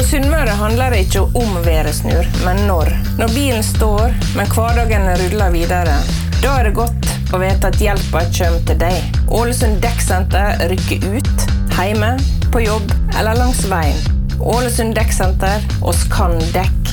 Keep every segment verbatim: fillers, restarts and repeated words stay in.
Sunnmøre handler det ikke om væresnur, men når. Når bilen står, men hverdagen ruller videre, da er det godt å vite at hjelpa kommer til deg. Ålesund Dekksenter rykker ut, hjemme, på jobb eller langs veien. Ålesund Dekksenter, oss kan dekk.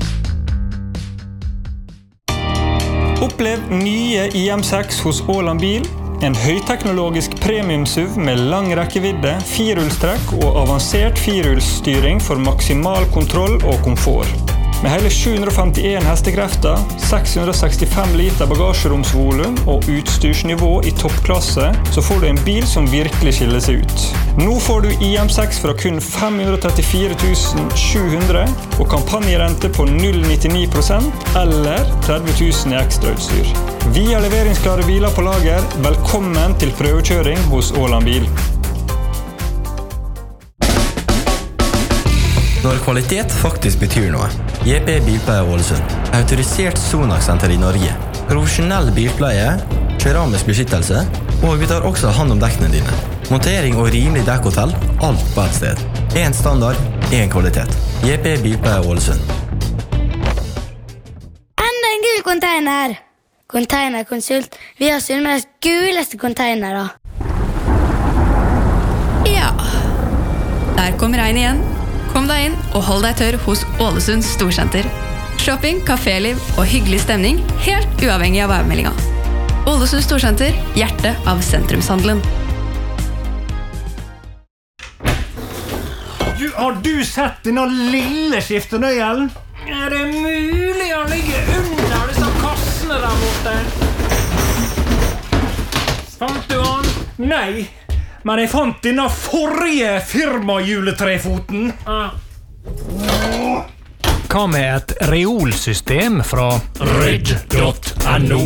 Opplev nye I M seks hos Åland Bil. En høyteknologisk premium-SUV med lang rekkevidde, firehjulstrekk og avansert firehjulsstyring for maksimal kontroll og komfort. Med hele sju hundre og femtien hestekrefter, seks hundre og sekstifem liter bagasjeromsvolum og utstyrsnivå I toppklasse, så får du en bil som virkelig skiller seg ut. Nå får du I M seks fra kun fem hundre og trettifire tusen sju hundre og kampanjerente på null komma nittini prosent eller tretti tusen I ekstrautstyr. Vi har leveringsklare biler på lager. Velkommen til prøvekjøring hos Åland Bil. Når kvalitet faktisk betyr noe. J P Bilpleie Ålesund. Autorisert Sonax-senter I Norge. Profesjonell bilpleie, keramisk beskyttelse, og vi tar også hand om dekkene dine. Montering og rimelig dekkhotell, alt på et sted. En standard, en kvalitet. J P Bilpleie Ålesund. Enda en gul container! Containerkonsult. Vi har Sunnmøres guleste containere. Ja, der kommer regn igjen. Kom deg inn og hold deg tørr hos Ålesund Storsenter. Shopping, kaféliv og hyggelig stemning, helt uavhengig av værmeldingen. Ålesund Storsenter, hjertet av sentrumshandelen. Du, har du sett denne lille skiftenøyelen? Er det mulig å ligge under disse kassene der borte? Fant du han? Nei. Men jeg fant denne forrige firmajuletrefoten. Ah. Hva med et reolsystem fra Ridge punktum no?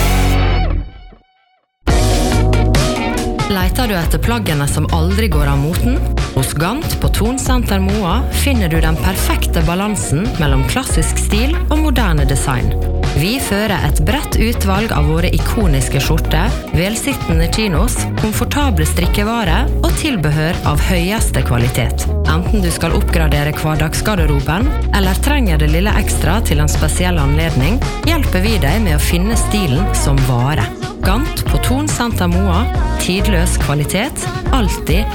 Leiter du etter plaggene som aldri går av moten? Hos Gant på Tonsenter Moa finner du den perfekte balansen mellom klassisk stil og moderne design. Vi fører et bredt utvalg av våre ikoniske skjorter, velsittende chinos, komfortable strikkevare og tilbehør av høyeste kvalitet. Enten du skal oppgradere hverdagsgarderoben, eller trenger det lille ekstra til en spesiell anledning, hjelper vi deg med å finne stilen som vare. Gant på Tonsenter Moa, tidløs kvalitet, alltid